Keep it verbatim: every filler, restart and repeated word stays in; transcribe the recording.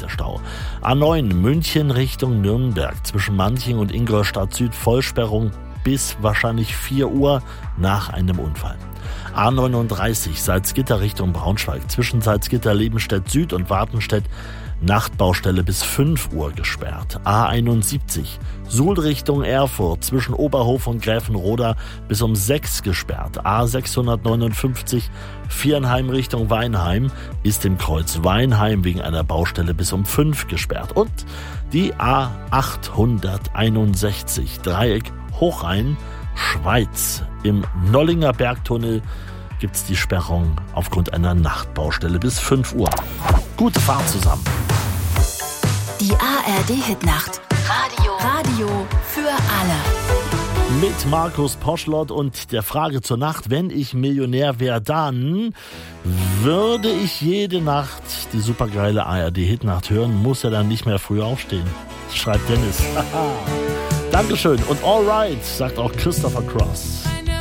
der Stau. A neun München Richtung Nürnberg zwischen Manching und Ingolstadt Süd Vollsperrung bis wahrscheinlich vier Uhr nach einem Unfall. A neununddreißig Salzgitter Richtung Braunschweig zwischen Salzgitter, Lebenstedt Süd und Wartenstedt Nachtbaustelle bis fünf Uhr gesperrt. A einundsiebzig Suhl Richtung Erfurt zwischen Oberhof und Gräfenroda bis um sechs gesperrt. A sechshundertneunundfünfzig Viernheim Richtung Weinheim ist im Kreuz Weinheim wegen einer Baustelle bis um fünf gesperrt. Und die A achthunderteinundsechzig Dreieck Hochrhein Schweiz. Im Nollinger Bergtunnel gibt es die Sperrung aufgrund einer Nachtbaustelle bis fünf Uhr. Gute Fahrt zusammen. Die A R D-Hitnacht. Radio. Radio für alle. Mit Markus Poschlott und der Frage zur Nacht: Wenn ich Millionär wäre, dann würde ich jede Nacht die supergeile A R D-Hitnacht hören, muss ja dann nicht mehr früh aufstehen. Schreibt Dennis. Dankeschön und alright, sagt auch Christopher Cross.